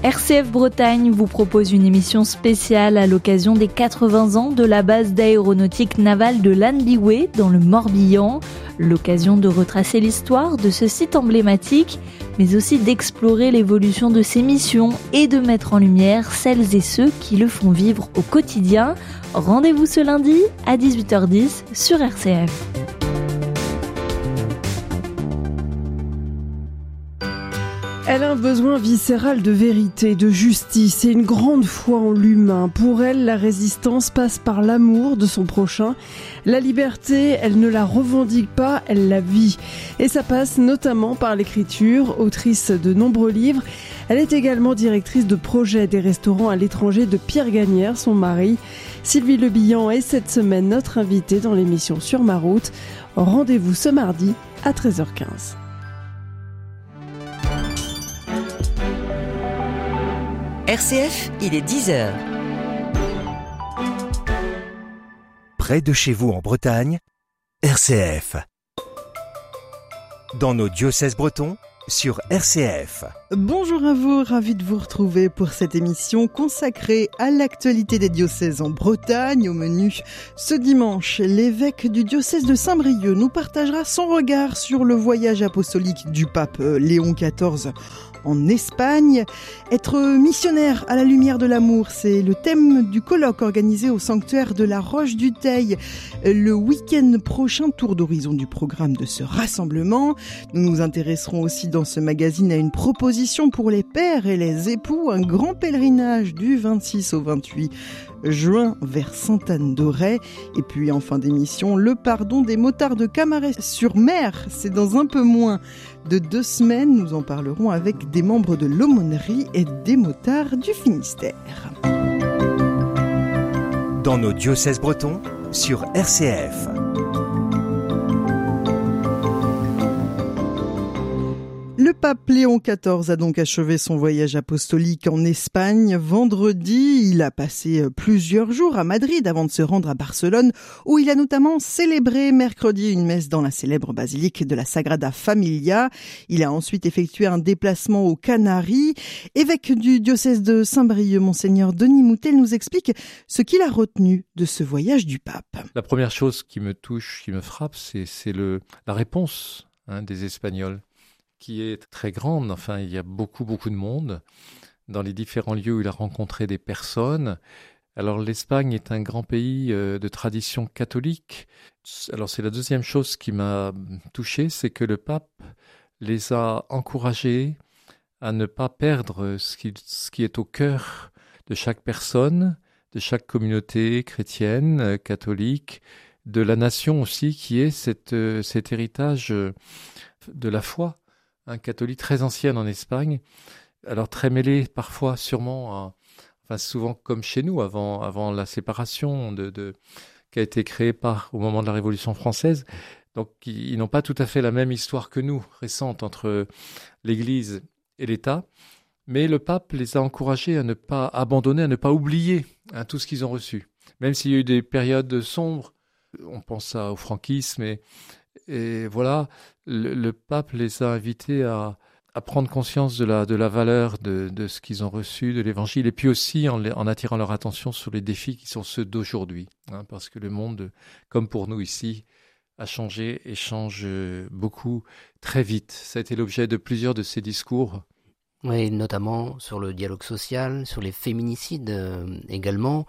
RCF Bretagne vous propose une émission spéciale à l'occasion des 80 ans de la base d'aéronautique navale de Lanbiway dans le Morbihan. L'occasion de retracer l'histoire de ce site emblématique, mais aussi d'explorer l'évolution de ses missions et de mettre en lumière celles et ceux qui le font vivre au quotidien. Rendez-vous ce lundi à 18h10 sur RCF. Elle a un besoin viscéral de vérité, de justice et une grande foi en l'humain. Pour elle, la résistance passe par l'amour de son prochain. La liberté, elle ne la revendique pas, elle la vit. Et ça passe notamment par l'écriture, autrice de nombreux livres. Elle est également directrice de projet des restaurants à l'étranger de Pierre Gagnère, son mari. Sylvie Lebihan est cette semaine notre invitée dans l'émission Sur ma route. Rendez-vous ce mardi à 13h15. RCF, il est 10h. Près de chez vous en Bretagne, RCF. Dans nos diocèses bretons, sur RCF. Bonjour à vous, ravi de vous retrouver pour cette émission consacrée à l'actualité des diocèses en Bretagne. Au menu, ce dimanche, l'évêque du diocèse de Saint-Brieuc nous partagera son regard sur le voyage apostolique du pape Léon XIV en Espagne. Être missionnaire à la lumière de l'amour, c'est le thème du colloque organisé au sanctuaire de la Roche du Teil le week-end prochain, tour d'horizon du programme de ce rassemblement. Nous nous intéresserons aussi dans ce magazine à une proposition pour les pères et les époux, un grand pèlerinage du 26 au 28 juin vers Sainte-Anne-d'Auray. Et puis en fin d'émission, le pardon des motards de Camaret-sur-Mer. C'est dans un peu moins de 2 semaines. Nous en parlerons avec des membres de l'aumônerie et des motards du Finistère. Dans nos diocèses bretons, sur RCF. Le pape Léon XIV a donc achevé son voyage apostolique en Espagne. Vendredi, il a passé plusieurs jours à Madrid avant de se rendre à Barcelone, où il a notamment célébré mercredi une messe dans la célèbre basilique de la Sagrada Familia. Il a ensuite effectué un déplacement aux Canaries. Évêque du diocèse de Saint-Brieuc, Monseigneur Denis Moutel nous explique ce qu'il a retenu de ce voyage du pape. La première chose qui me touche, qui me frappe, c'est la réponse des Espagnols, qui est très grande. Enfin, il y a beaucoup de monde dans les différents lieux où il a rencontré des personnes. Alors, l'Espagne est un grand pays de tradition catholique. Alors, c'est la deuxième chose qui m'a touché, c'est que le pape les a encouragés à ne pas perdre ce qui est au cœur de chaque personne, de chaque communauté chrétienne, catholique, de la nation aussi, qui est cet héritage de la foi. Un catholique très ancienne en Espagne, alors très mêlé parfois sûrement, souvent comme chez nous avant la séparation qui a été créée au moment de la Révolution française. Donc ils n'ont pas tout à fait la même histoire que nous, récente, entre l'Église et l'État. Mais le pape les a encouragés à ne pas abandonner, à ne pas oublier tout ce qu'ils ont reçu. Même s'il y a eu des périodes sombres, on pense au franquisme et voilà, le pape les a invités à prendre conscience de la valeur de ce qu'ils ont reçu, de l'évangile, et puis aussi en attirant leur attention sur les défis qui sont ceux d'aujourd'hui, parce que le monde, comme pour nous ici, a changé et change beaucoup très vite. Ça a été l'objet de plusieurs de ces discours. Oui, notamment sur le dialogue social, sur les féminicides également,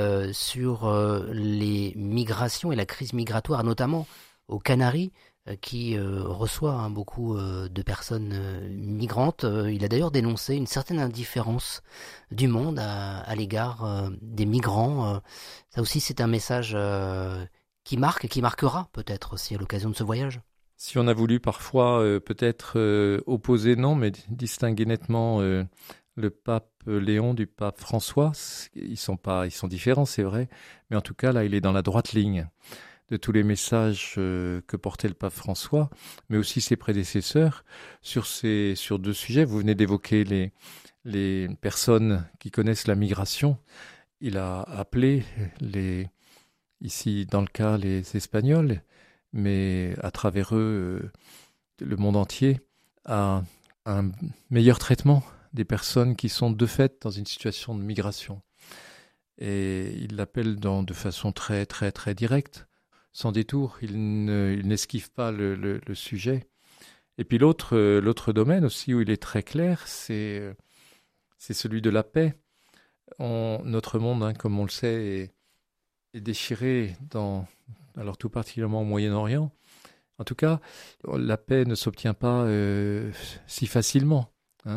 sur les migrations et la crise migratoire, notamment aux Canaries, qui reçoit beaucoup de personnes migrantes. Il a d'ailleurs dénoncé une certaine indifférence du monde à l'égard des migrants. Ça aussi, c'est un message qui marque et qui marquera peut-être aussi à l'occasion de ce voyage. Si on a voulu parfois peut-être opposer, non, mais distinguer nettement le pape Léon du pape François, ils sont différents, c'est vrai, mais en tout cas, là, il est dans la droite ligne de tous les messages que portait le pape François, mais aussi ses prédécesseurs sur 2 sujets. Vous venez d'évoquer les personnes qui connaissent la migration. Il a appelé ici dans le cas les Espagnols, mais à travers eux le monde entier, à un meilleur traitement des personnes qui sont de fait dans une situation de migration. Et il l'appelle de façon très, très, très directe, sans détour. Il n'esquive pas le sujet. Et puis l'autre domaine aussi où il est très clair, c'est celui de la paix. Notre monde, comme on le sait, est déchiré alors tout particulièrement au Moyen-Orient. En tout cas, la paix ne s'obtient pas si facilement.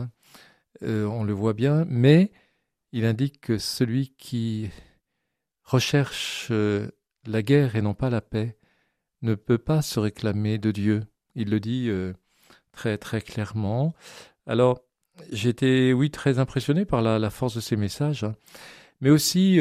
On le voit bien, mais il indique que celui qui recherche la guerre et non pas la paix ne peut pas se réclamer de Dieu. Il le dit très très clairement. Alors, j'étais, très impressionné par la force de ces messages, mais aussi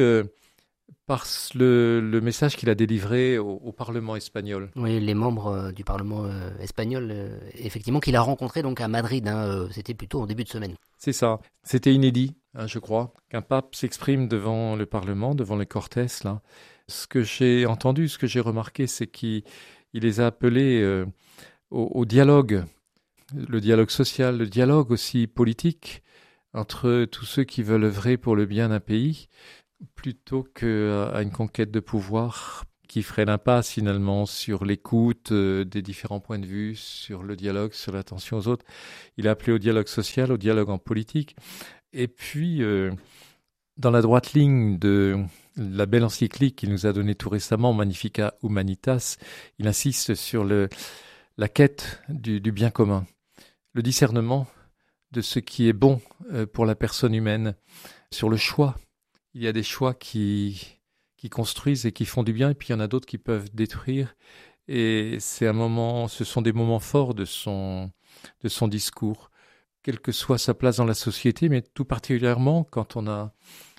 par le message qu'il a délivré au Parlement espagnol. Oui, les membres du Parlement espagnol, effectivement, qu'il a rencontrés donc à Madrid. C'était plutôt en début de semaine. C'est ça. C'était inédit, je crois, qu'un pape s'exprime devant le Parlement, devant les Cortes, là. Ce que j'ai entendu, ce que j'ai remarqué, c'est qu'il les a appelés au dialogue, le dialogue social, le dialogue aussi politique entre tous ceux qui veulent œuvrer pour le bien d'un pays, plutôt qu'à une conquête de pouvoir qui ferait l'impasse finalement sur l'écoute des différents points de vue, sur le dialogue, sur l'attention aux autres. Il a appelé au dialogue social, au dialogue en politique. Et puis, dans la droite ligne de la belle encyclique qu'il nous a donnée tout récemment, Magnificat Humanitas, il insiste sur la quête du bien commun, le discernement de ce qui est bon pour la personne humaine, sur le choix. Il y a des choix qui construisent et qui font du bien, et puis il y en a d'autres qui peuvent détruire. Et ce sont des moments forts de son discours, quelle que soit sa place dans la société, mais tout particulièrement quand on a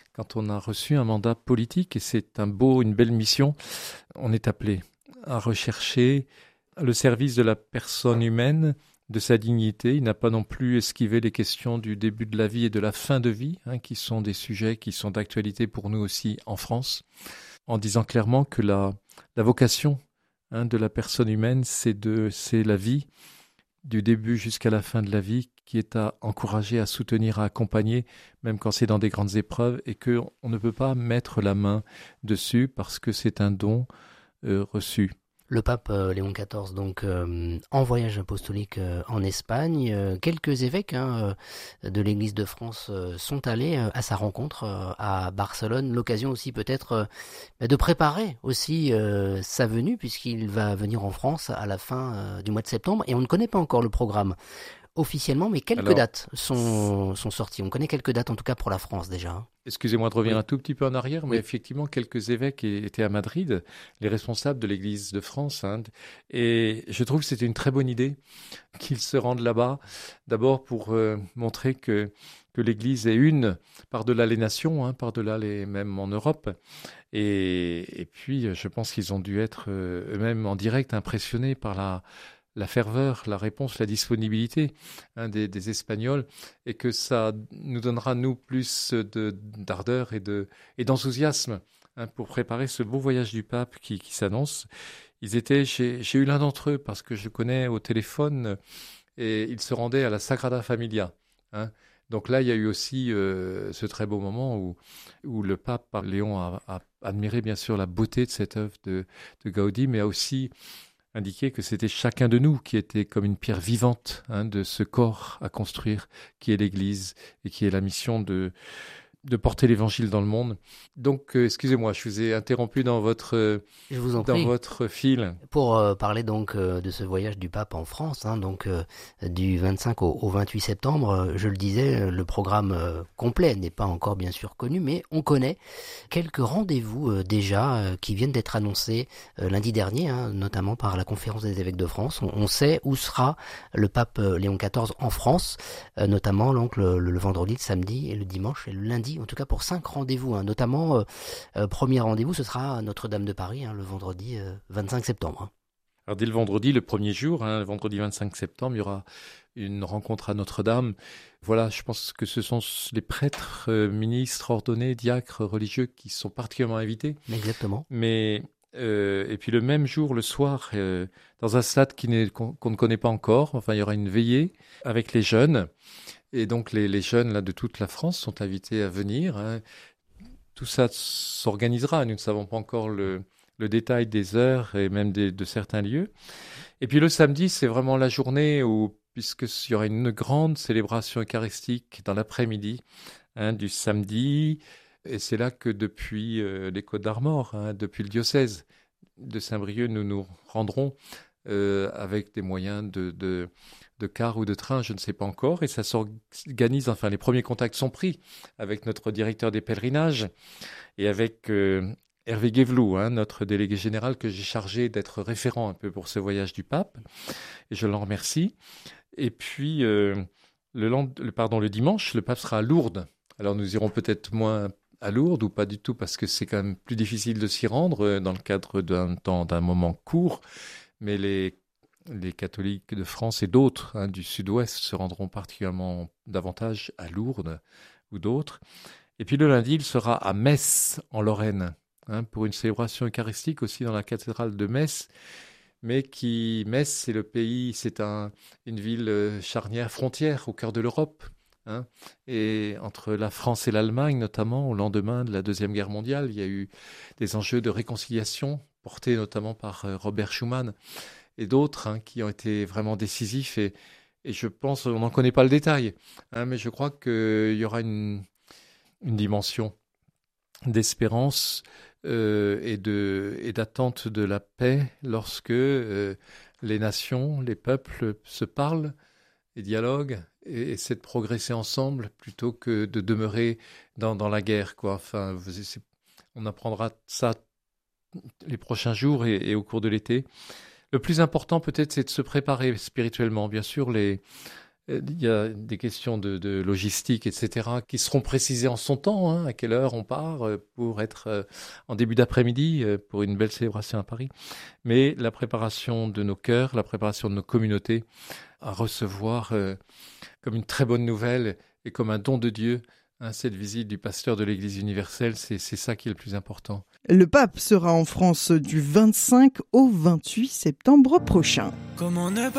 reçu un mandat politique, et c'est une belle mission, on est appelé à rechercher le service de la personne humaine, de sa dignité. Il n'a pas non plus esquivé les questions du début de la vie et de la fin de vie, qui sont des sujets qui sont d'actualité pour nous aussi en France, en disant clairement que la vocation de la personne humaine, c'est la vie, du début jusqu'à la fin de la vie, qui est à encourager, à soutenir, à accompagner, même quand c'est dans des grandes épreuves, et qu'on ne peut pas mettre la main dessus parce que c'est un don reçu. Le pape Léon XIV, donc, en voyage apostolique en Espagne. Quelques évêques de l'Église de France sont allés à sa rencontre à Barcelone. L'occasion aussi peut-être de préparer aussi sa venue, puisqu'il va venir en France à la fin du mois de septembre. Et on ne connaît pas encore le programme officiellement, mais quelques dates sont sorties. On connaît quelques dates, en tout cas pour la France déjà. Excusez-moi de revenir un tout petit peu en arrière, mais effectivement, quelques évêques étaient à Madrid, les responsables de l'Église de France. Et je trouve que c'était une très bonne idée qu'ils se rendent là-bas, d'abord pour montrer que l'Église est une par-delà les nations, par-delà même en Europe. Et puis, je pense qu'ils ont dû être eux-mêmes en direct impressionnés par la ferveur, la réponse, la disponibilité des Espagnols, et que ça nous donnera, nous, plus d'ardeur et d'enthousiasme pour préparer ce beau voyage du pape qui s'annonce. J'ai eu l'un d'entre eux parce que je connais au téléphone, et ils se rendaient à la Sagrada Familia. Donc là, il y a eu aussi ce très beau moment où le pape Léon a admiré bien sûr la beauté de cette œuvre de Gaudi, mais a aussi indiqué que c'était chacun de nous qui était comme une pierre vivante de ce corps à construire qui est l'Église et qui est la mission de porter l'Évangile dans le monde. Donc, excusez-moi, je vous ai interrompu dans votre fil. Pour parler donc de ce voyage du pape en France, donc du 25 au 28 septembre, je le disais, le programme complet n'est pas encore bien sûr connu, mais on connaît quelques rendez-vous déjà qui viennent d'être annoncés lundi dernier, notamment par la Conférence des évêques de France. On sait où sera le pape Léon XIV en France, notamment donc, le vendredi, le samedi et le dimanche et le lundi. En tout cas pour 5 rendez-vous, notamment premier rendez-vous, ce sera à Notre-Dame de Paris, le vendredi 25 septembre. Alors dès le vendredi, le premier jour, le vendredi 25 septembre, il y aura une rencontre à Notre-Dame. Voilà, je pense que ce sont les prêtres, ministres, ordonnés, diacres, religieux qui sont particulièrement invités. Exactement. Mais et puis le même jour, le soir, dans un stade qu'on ne connaît pas encore, il y aura une veillée avec les jeunes. Et donc les jeunes là, de toute la France sont invités à venir. Hein. Tout ça s'organisera. Nous ne savons pas encore le détail des heures et même de certains lieux. Et puis le samedi, c'est vraiment la journée où, puisqu'il y aura une grande célébration eucharistique dans l'après-midi du samedi. Et c'est là que depuis les Côtes d'Armor, depuis le diocèse de Saint-Brieuc, nous nous rendrons avec des moyens de car ou de train, je ne sais pas encore. Et ça s'organise, enfin les premiers contacts sont pris avec notre directeur des pèlerinages et avec Hervé Guévelou, notre délégué général que j'ai chargé d'être référent un peu pour ce voyage du pape. Et je l'en remercie. Et puis le dimanche, le pape sera à Lourdes. Alors nous irons peut-être moins à Lourdes ou pas du tout parce que c'est quand même plus difficile de s'y rendre dans le cadre d'un moment court. Mais les catholiques de France et d'autres du sud-ouest se rendront particulièrement davantage à Lourdes ou d'autres. Et puis le lundi, il sera à Metz en Lorraine pour une célébration eucharistique aussi dans la cathédrale de Metz. Mais Metz, c'est le pays, c'est une ville charnière, frontière au cœur de l'Europe. Et entre la France et l'Allemagne, notamment au lendemain de la Deuxième Guerre mondiale, il y a eu des enjeux de réconciliation portés notamment par Robert Schuman et d'autres qui ont été vraiment décisifs. Et je pense, on n'en connaît pas le détail, mais je crois qu'il y aura une dimension d'espérance et d'attente de la paix lorsque les nations, les peuples se parlent et dialoguent et essaient de progresser ensemble plutôt que de demeurer dans la guerre, quoi. Enfin, on apprendra ça les prochains jours et au cours de l'été. Le plus important peut-être, c'est de se préparer spirituellement. Bien sûr, il y a des questions de logistique, etc., qui seront précisées en son temps, à quelle heure on part pour être en début d'après-midi pour une belle célébration à Paris. Mais la préparation de nos cœurs, la préparation de nos communautés à recevoir comme une très bonne nouvelle et comme un don de Dieu cette visite du pasteur de l'Église universelle, c'est ça qui est le plus important. Le pape sera en France du 25 au 28 septembre prochain. Comment ne pas